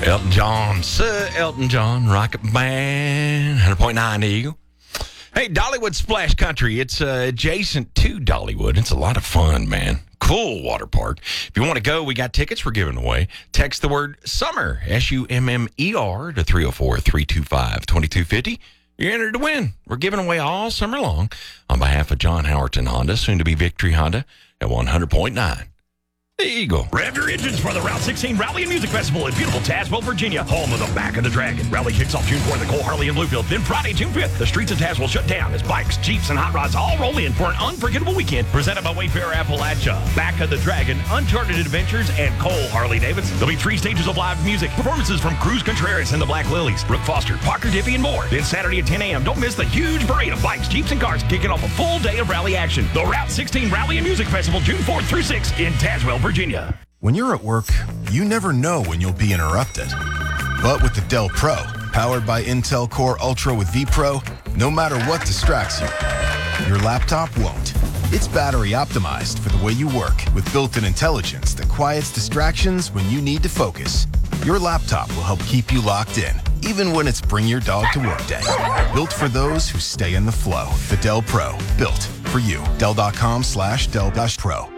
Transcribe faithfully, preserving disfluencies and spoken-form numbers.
Elton John, Sir Elton John, Rocket Man, one hundred point nine Eagle. Hey, Dollywood Splash Country. It's uh, adjacent to Dollywood. It's a lot of fun, man. Cool water park. If you want to go, we got tickets we're giving away. Text the word SUMMER, S U M M E R, to three oh four, three two five, two two five oh. You're entered to win. We're giving away all summer long on behalf of John Howerton Honda, soon to be Victory Honda, at one hundred point nine. The Eagle. Rev your engines for the Route sixteen Rally and Music Festival in beautiful Tazewell, Virginia, home of the Back of the Dragon. Rally kicks off June fourth at Cole Harley in Bluefield. Then Friday, June fifth, the streets of Tazewell shut down as bikes, Jeeps, and hot rods all roll in for an unforgettable weekend presented by Wayfair Appalachia. Back of the Dragon, Uncharted Adventures, and Cole Harley Davidson. There'll be three stages of live music, performances from Cruz Contreras and the Black Lilies, Brooke Foster, Parker Diffie, and more. Then Saturday at ten a.m., don't miss the huge parade of bikes, Jeeps, and cars kicking off a full day of rally action. The Route sixteen Rally and Music Festival, June fourth through sixth in Tazewell, Virginia. When you're at work, you never know when you'll be interrupted. But with the Dell Pro, powered by Intel Core Ultra with vPro, no matter what distracts you, your laptop won't. It's battery optimized for the way you work with built-in intelligence that quiets distractions when you need to focus. Your laptop will help keep you locked in, even when it's bring your dog to work day. Built for those who stay in the flow. The Dell Pro, built for you. Dell.com slash Dell Pro.